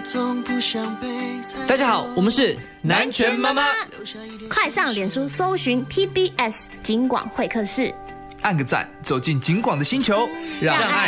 大家好，我们是南拳妈妈， 快上脸书搜寻 TBS 警广会客室， 按个赞，走进警广的星球， 让爱